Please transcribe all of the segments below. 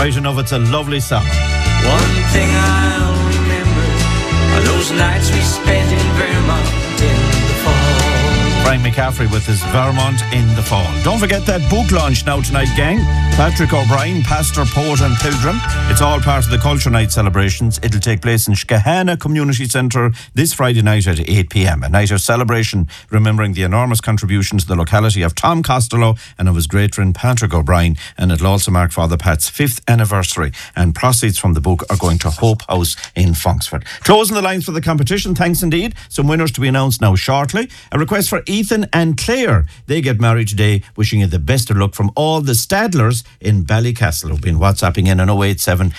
Right enough, it's a lovely song. One thing I'll remember are those nights we spent in Vermont in the fall. Brian McCaffrey with his Vermont in the Fall. Don't forget that book launch now tonight, gang. Patrick O'Brien, pastor, poet and pilgrim. It's all part of the Culture Night celebrations. It'll take place in Skahana Community Centre this Friday night at 8 p.m. A night of celebration remembering the enormous contribution to the locality of Tom Costello and of his great friend Patrick O'Brien. And it'll also mark Father Pat's 5th anniversary. And proceeds from the book are going to Hope House in Fonksford. Closing the lines for the competition, thanks indeed. Some winners to be announced now shortly. A request for Ethan and Claire. They get married today. Wishing you the best of luck from all the Stadlers in Ballycastle who've been WhatsApping in on 087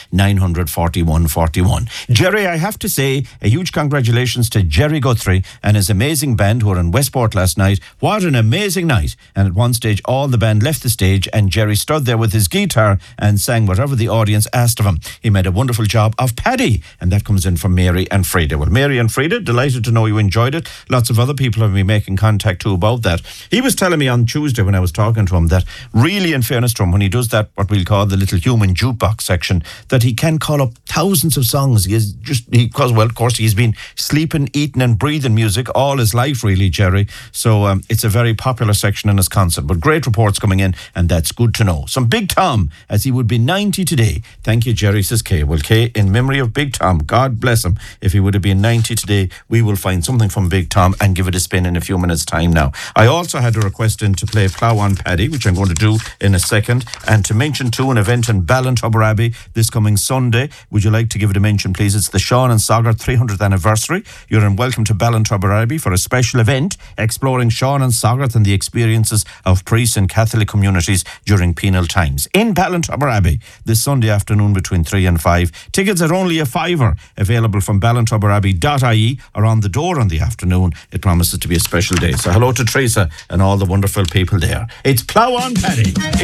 941 41. Jerry, I have to say a huge congratulations to Jerry Guthrie and his amazing band who were in Westport last night. What an amazing night. And at one stage all the band left the stage and Jerry stood there with his guitar and sang whatever the audience asked of him. He made a wonderful job of Paddy, and that comes in from Mary and Frida. Well, Mary and Frida, delighted to know you enjoyed it. Lots of other people have been making contact too about that. He was telling me on Tuesday when I was talking to him that really, in fairness to him, when he does that, what we'll call the little human jukebox section, that he can call up thousands of songs. Because, of course, he's been sleeping, eating and breathing music all his life, really, Jerry. So it's a very popular section in his concert. But great reports coming in, and that's good to know. Some Big Tom, as he would be 90 today. Thank you, Jerry, says Kay. Well, Kay, in memory of Big Tom, God bless him. If he would have been 90 today, we will find something from Big Tom and give it a spin in a few minutes' time now. I also had a request in to play Plough on Paddy, which I'm going to do in a second, and to mention too an event in Ballintubber Abbey this coming Sunday. Would you like to give it a mention, please? It's the Sean and Sogart 300th anniversary. You're welcome to Ballintubber Abbey for a special event exploring Sean and Sogart and the experiences of priests and Catholic communities during penal times. In Ballintubber Abbey this Sunday afternoon between 3 and 5. Tickets are only a £5, available from ballintubber.ie or on the door on the afternoon. It promises to be a special day. So hello to Teresa and all the wonderful people there. It's Plough on Paddy.